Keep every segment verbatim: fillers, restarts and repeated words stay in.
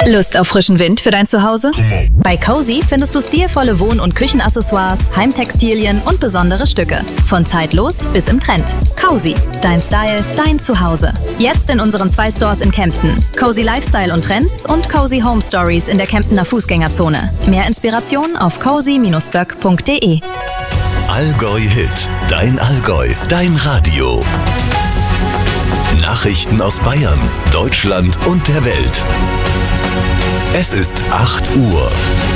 Lust auf frischen Wind für dein Zuhause? Bei Cozy findest du stilvolle Wohn- und Küchenaccessoires, Heimtextilien und besondere Stücke. Von zeitlos bis im Trend. Cozy, dein Style, dein Zuhause. Jetzt in unseren zwei Stores in Kempten. Cozy Lifestyle und Trends und Cozy Home Stories in der Kemptener Fußgängerzone. Mehr Inspiration auf cozy Bindestrich böck Punkt de. Allgäu Hit, dein Allgäu, dein Radio. Nachrichten aus Bayern, Deutschland und der Welt. Es ist acht Uhr.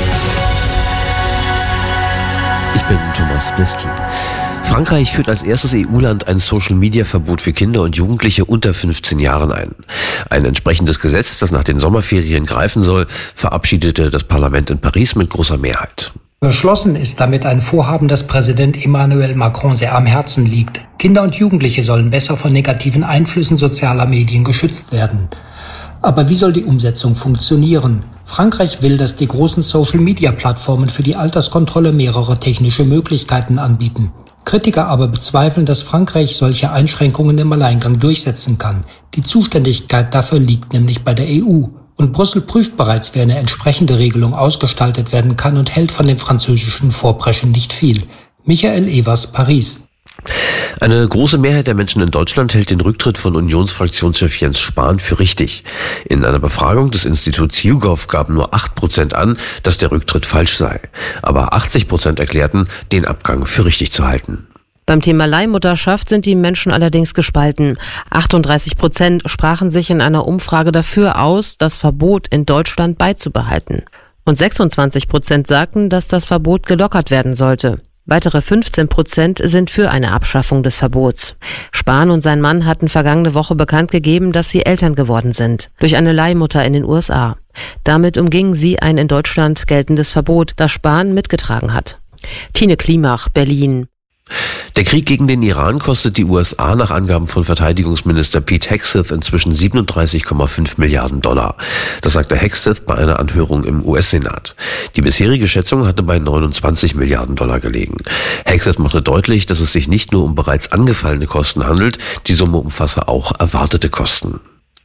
Ich bin Thomas Bliskin. Frankreich führt als erstes E U-Land ein Social-Media-Verbot für Kinder und Jugendliche unter fünfzehn Jahren ein. Ein entsprechendes Gesetz, das nach den Sommerferien greifen soll, verabschiedete das Parlament in Paris mit großer Mehrheit. Beschlossen ist damit ein Vorhaben, das Präsident Emmanuel Macron sehr am Herzen liegt. Kinder und Jugendliche sollen besser von negativen Einflüssen sozialer Medien geschützt werden. Aber wie soll die Umsetzung funktionieren? Frankreich will, dass die großen Social-Media-Plattformen für die Alterskontrolle mehrere technische Möglichkeiten anbieten. Kritiker aber bezweifeln, dass Frankreich solche Einschränkungen im Alleingang durchsetzen kann. Die Zuständigkeit dafür liegt nämlich bei der E U. Und Brüssel prüft bereits, wie eine entsprechende Regelung ausgestaltet werden kann und hält von dem französischen Vorpreschen nicht viel. Michael Evers, Paris. Eine große Mehrheit der Menschen in Deutschland hält den Rücktritt von Unionsfraktionschef Jens Spahn für richtig. In einer Befragung des Instituts YouGov gaben nur acht Prozent an, dass der Rücktritt falsch sei. Aber achtzig Prozent erklärten, den Abgang für richtig zu halten. Beim Thema Leihmutterschaft sind die Menschen allerdings gespalten. achtunddreißig Prozent sprachen sich in einer Umfrage dafür aus, das Verbot in Deutschland beizubehalten. Und sechsundzwanzig Prozent sagten, dass das Verbot gelockert werden sollte. Weitere fünfzehn Prozent sind für eine Abschaffung des Verbots. Spahn und sein Mann hatten vergangene Woche bekannt gegeben, dass sie Eltern geworden sind. Durch eine Leihmutter in den U S A. Damit umgingen sie ein in Deutschland geltendes Verbot, das Spahn mitgetragen hat. Tine Klimach, Berlin. Der Krieg gegen den Iran kostet die U S A nach Angaben von Verteidigungsminister Pete Hegseth inzwischen siebenunddreißig Komma fünf Milliarden Dollar. Das sagte Hegseth bei einer Anhörung im U S-Senat. Die bisherige Schätzung hatte bei neunundzwanzig Milliarden Dollar gelegen. Hegseth machte deutlich, dass es sich nicht nur um bereits angefallene Kosten handelt, die Summe umfasse auch erwartete Kosten.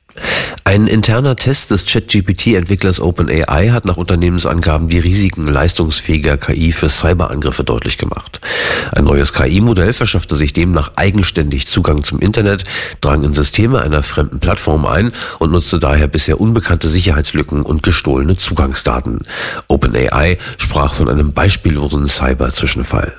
Ein interner Test des ChatGPT-Entwicklers OpenAI hat nach Unternehmensangaben die Risiken leistungsfähiger K I für Cyberangriffe deutlich gemacht. Ein neues K I-Modell verschaffte sich demnach eigenständig Zugang zum Internet, drang in Systeme einer fremden Plattform ein und nutzte daher bisher unbekannte Sicherheitslücken und gestohlene Zugangsdaten. OpenAI sprach von einem beispiellosen Cyber-Zwischenfall.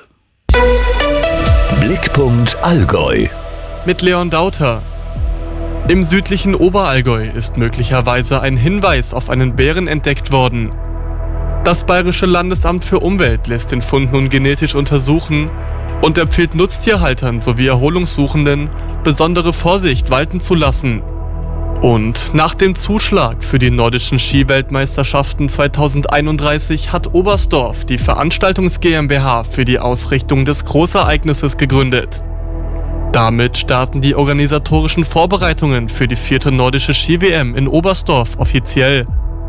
Blickpunkt Allgäu. Mit Leon Dauter. Im südlichen Oberallgäu ist möglicherweise ein Hinweis auf einen Bären entdeckt worden. Das Bayerische Landesamt für Umwelt lässt den Fund nun genetisch untersuchen und empfiehlt Nutztierhaltern sowie Erholungssuchenden, besondere Vorsicht walten zu lassen. Und nach dem Zuschlag für die nordischen Skiweltmeisterschaften zweitausendeinunddreißig hat Oberstdorf die Veranstaltungs GmbH für die Ausrichtung des Großereignisses gegründet. Damit starten die organisatorischen Vorbereitungen für die vierte nordische Ski-W M in Oberstdorf offiziell.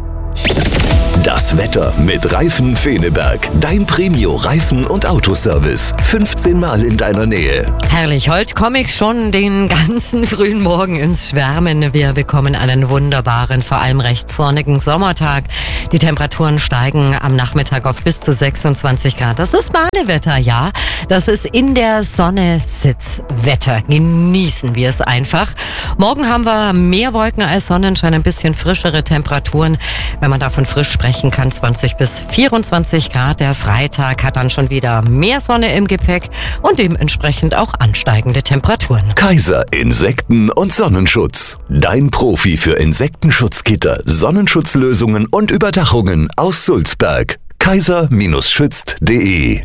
Das Wetter mit Reifen Feneberg. Dein Premio-Reifen- und Autoservice. fünfzehn Mal in deiner Nähe. Herrlich, heute komme ich schon den ganzen frühen Morgen ins Schwärmen. Wir bekommen einen wunderbaren, vor allem recht sonnigen Sommertag. Die Temperaturen steigen am Nachmittag auf bis zu sechsundzwanzig Grad. Das ist Badewetter, ja. Das ist in der Sonne Sitzwetter. Genießen wir es einfach. Morgen haben wir mehr Wolken als Sonnenschein, ein bisschen frischere Temperaturen. Wenn man davon frisch sprechen kann, zwanzig bis vierundzwanzig Grad. Der Freitag hat dann schon wieder mehr Sonne im Gepäck und dementsprechend auch ansteigende Temperaturen. Kaiser Insekten- und Sonnenschutz. Dein Profi für Insektenschutzgitter, Sonnenschutzlösungen und Überdachungen aus Sulzberg. kaiser schützt punkt de.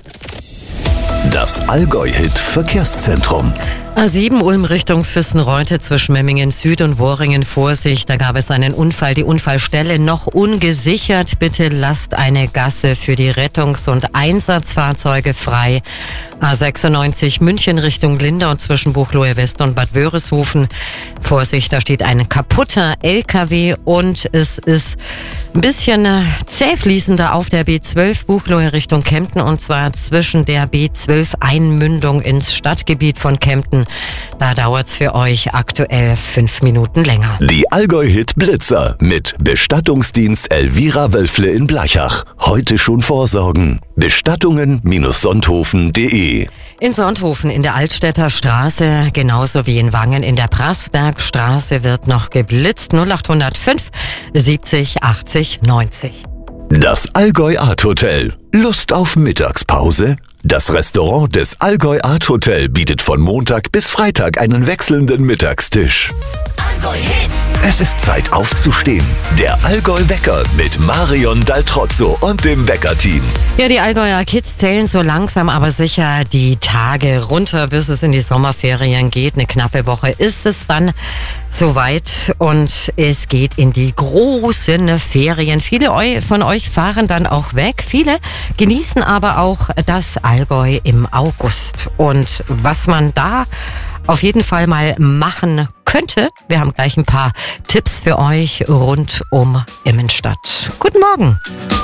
Das Allgäu-Hit-Verkehrszentrum. A sieben Ulm Richtung Füssen-Reute zwischen Memmingen Süd und Worringen. Vorsicht, da gab es einen Unfall. Die Unfallstelle noch ungesichert. Bitte lasst eine Gasse für die Rettungs- und Einsatzfahrzeuge frei. A sechsundneunzig München Richtung Lindau zwischen Buchloe West und Bad Wörishofen. Vorsicht, da steht ein kaputter L K W und es ist Ein bisschen zäh fließender auf der B zwölf Buchloe Richtung Kempten, und zwar zwischen der B zwölf Einmündung ins Stadtgebiet von Kempten. Da dauert's für euch aktuell fünf Minuten länger. Die Allgäu-Hit Blitzer mit Bestattungsdienst Elvira Wölfle in Blachach. Heute schon vorsorgen. Bestattungen Sonthofen punkt de. In Sonthofen in der Altstädter Straße, genauso wie in Wangen in der Prassbergstraße, wird noch geblitzt. null acht null fünf siebzig achtzig neunzig. Das Allgäu Art Hotel. Lust auf Mittagspause? Das Restaurant des Allgäu Art Hotel bietet von Montag bis Freitag einen wechselnden Mittagstisch. Allgäu Hit. Es ist Zeit aufzustehen. Der Allgäu Wecker mit Marion Daltrozzo und dem Wecker-Team. Ja, die Allgäuer Kids zählen so langsam aber sicher die Tage runter, bis es in die Sommerferien geht. Eine knappe Woche ist es dann soweit und es geht in die großen Ferien. Viele von euch fahren dann auch weg. Viele genießen aber auch das Allgäu im August. Und was man da auf jeden Fall mal machen könnte, wir haben gleich ein paar Tipps für euch rund um Immenstadt. Guten Morgen.